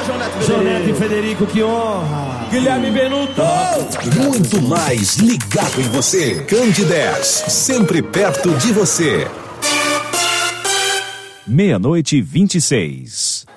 Jonete e Federico, que honra. Guilherme Benuto. Muito mais ligado em você. Candidez, sempre perto de você. 00:26.